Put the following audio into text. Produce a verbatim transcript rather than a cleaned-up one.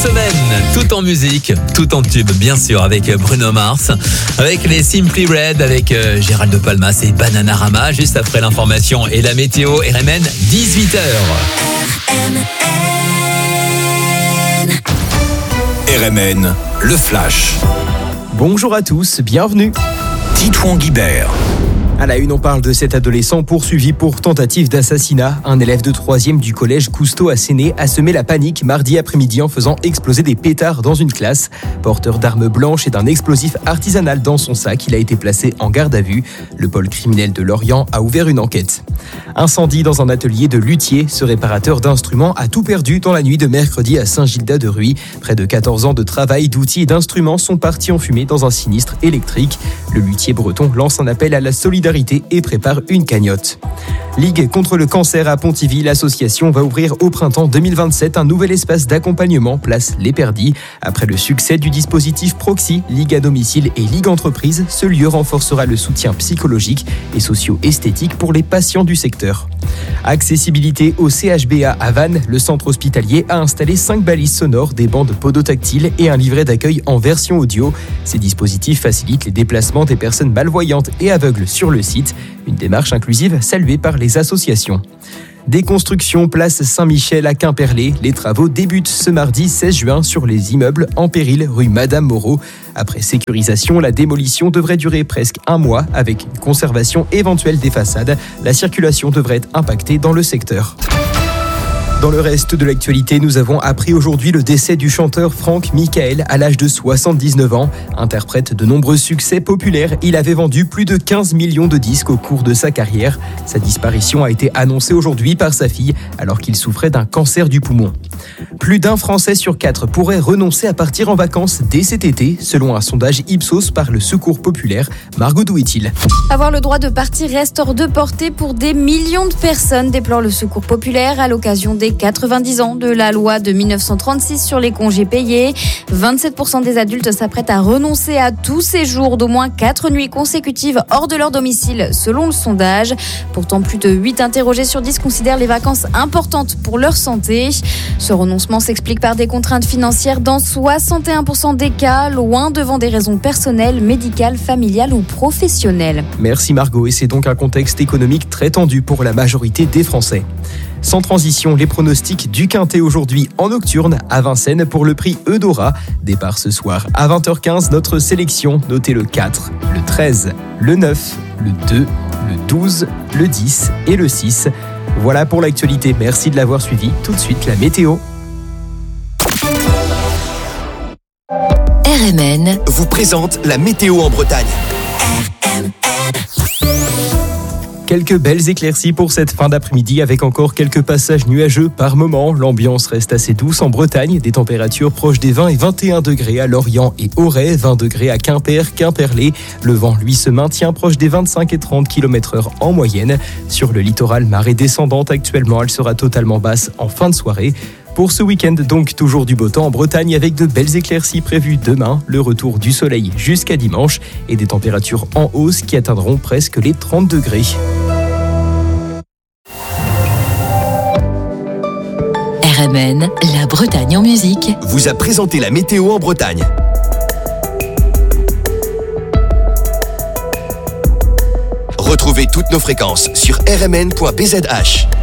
Semaine, tout en musique, tout en tube, bien sûr, avec Bruno Mars, avec les Simply Red, avec euh, Gérald de Palmas et Bananarama, juste après l'information et la météo. R M N, dix-huit heures. R M N, le flash. Bonjour à tous, bienvenue. Titouan Guibert. À la une, on parle de cet adolescent poursuivi pour tentative d'assassinat. Un élève de troisième du collège Cousteau à Séné a semé la panique mardi après-midi en faisant exploser des pétards dans une classe. Porteur d'armes blanches et d'un explosif artisanal dans son sac, il a été placé en garde à vue. Le pôle criminel de Lorient a ouvert une enquête. Incendie dans un atelier de luthier. Ce réparateur d'instruments a tout perdu dans la nuit de mercredi à Saint-Gildas-de-Rhuys. Près de quatorze ans de travail, d'outils et d'instruments sont partis en fumée dans un sinistre électrique. Le luthier breton lance un appel à la solidarité et prépare une cagnotte. Ligue contre le cancer à Pontivy, l'association va ouvrir au printemps deux mille vingt-sept un nouvel espace d'accompagnement place Les Perdis. Après le succès du dispositif Proxy, Ligue à domicile et Ligue entreprise, ce lieu renforcera le soutien psychologique et socio-esthétique pour les patients du secteur. Accessibilité au C H B A à Vannes, le centre hospitalier a installé cinq balises sonores, des bandes podotactiles et un livret d'accueil en version audio. Ces dispositifs facilitent les déplacements des personnes malvoyantes et aveugles sur le site, une démarche inclusive saluée par les associations. Déconstruction place Saint-Michel à Quimperlé. Les travaux débutent ce mardi seize juin sur les immeubles en péril rue Madame Moreau. Après sécurisation, la démolition devrait durer presque un mois avec une conservation éventuelle des façades. La circulation devrait être impactée dans le secteur. Dans le reste de l'actualité, nous avons appris aujourd'hui le décès du chanteur Franck Michael à l'âge de soixante-dix-neuf ans. Interprète de nombreux succès populaires, il avait vendu plus de quinze millions de disques au cours de sa carrière. Sa disparition a été annoncée aujourd'hui par sa fille alors qu'il souffrait d'un cancer du poumon. Plus d'un Français sur quatre pourrait renoncer à partir en vacances dès cet été, selon un sondage Ipsos par le Secours populaire. Margot Douet-il. Avoir le droit de partir reste hors de portée pour des millions de personnes, déplore le Secours populaire à l'occasion des quatre-vingt-dix ans de la loi de dix-neuf cent trente-six sur les congés payés. vingt-sept pour cent des adultes s'apprêtent à renoncer à tous ces jours d'au moins quatre nuits consécutives hors de leur domicile, selon le sondage. Pourtant, plus de huit interrogés sur dix considèrent les vacances importantes pour leur santé. Ce renoncement s'explique par des contraintes financières dans soixante et un pour cent des cas, loin devant des raisons personnelles, médicales, familiales ou professionnelles. Merci Margot, et c'est donc un contexte économique très tendu pour la majorité des Français. Sans transition, les pronostics du Quintet aujourd'hui en nocturne à Vincennes pour le prix Eudora. Départ ce soir à vingt heures quinze, notre sélection, notez le quatre, le treize, le neuf, le deux, le douze, le dix et le six. Voilà pour l'actualité, merci de l'avoir suivi. Tout de suite la météo. R M N vous présente la météo en Bretagne. Quelques belles éclaircies pour cette fin d'après-midi avec encore quelques passages nuageux par moment. L'ambiance reste assez douce en Bretagne, des températures proches des vingt et vingt et un degrés à Lorient et Auray, vingt degrés à Quimper, Quimperlé. Le vent, lui, se maintient proche des vingt-cinq et trente kilomètres heure en moyenne. Sur le littoral, marée descendante actuellement, elle sera totalement basse en fin de soirée. Pour ce week-end, donc toujours du beau temps en Bretagne avec de belles éclaircies prévues demain, le retour du soleil jusqu'à dimanche et des températures en hausse qui atteindront presque les trente degrés. R M N, la Bretagne en musique, vous a présenté la météo en Bretagne. Retrouvez toutes nos fréquences sur r m n point b z h.